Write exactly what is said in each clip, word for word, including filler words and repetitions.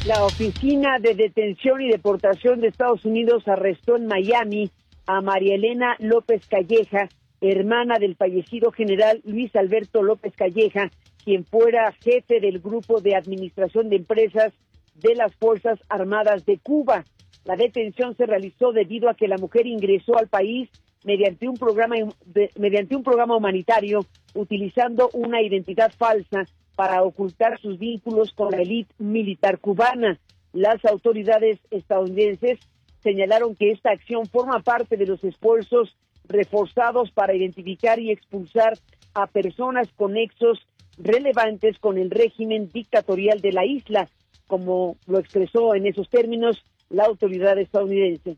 La Oficina de Detención y Deportación de Estados Unidos arrestó en Miami a María Elena López Calleja, hermana del fallecido general Luis Alberto López Calleja, quien fuera jefe del Grupo de Administración de Empresas de las Fuerzas Armadas de Cuba. La detención se realizó debido a que la mujer ingresó al país mediante un programa de, mediante un programa humanitario, utilizando una identidad falsa para ocultar sus vínculos con la élite militar cubana. Las autoridades estadounidenses señalaron que esta acción forma parte de los esfuerzos reforzados para identificar y expulsar a personas con nexos relevantes con el régimen dictatorial de la isla, como lo expresó en esos términos la autoridad estadounidense.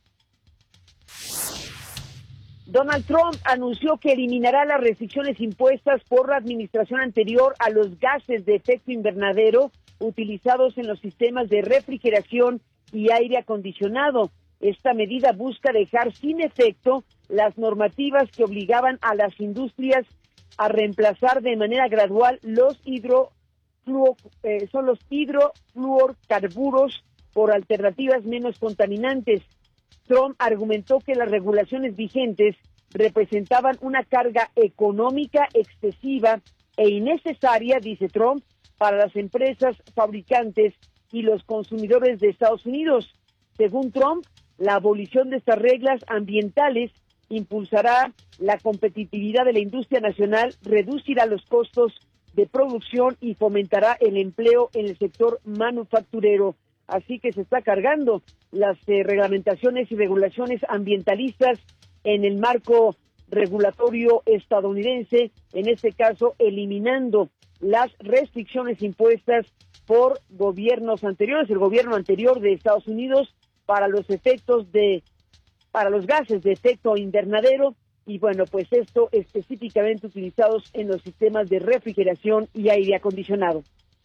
Donald Trump anunció que eliminará las restricciones impuestas por la administración anterior a los gases de efecto invernadero utilizados en los sistemas de refrigeración y aire acondicionado. Esta medida busca dejar sin efecto las normativas que obligaban a las industrias a reemplazar de manera gradual los hidrofluo, eh, son los hidrofluorcarburos por alternativas menos contaminantes. Trump argumentó que las regulaciones vigentes representaban una carga económica excesiva e innecesaria, dice Trump, para las empresas fabricantes y los consumidores de Estados Unidos. Según Trump, la abolición de estas reglas ambientales impulsará la competitividad de la industria nacional, reducirá los costos de producción y fomentará el empleo en el sector manufacturero. Así que se está cargando las eh, reglamentaciones y regulaciones ambientalistas en el marco regulatorio estadounidense, en este caso eliminando las restricciones impuestas por gobiernos anteriores, el gobierno anterior de Estados Unidos para los efectos de, para los gases de efecto invernadero, y bueno, pues esto específicamente utilizados en los sistemas de refrigeración y aire acondicionado.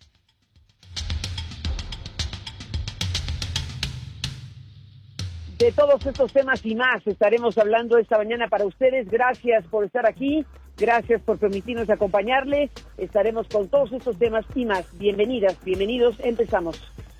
De todos estos temas y más estaremos hablando esta mañana para ustedes. Gracias por estar aquí, gracias por permitirnos acompañarle. Estaremos con todos estos temas y más. Bienvenidas, bienvenidos, empezamos.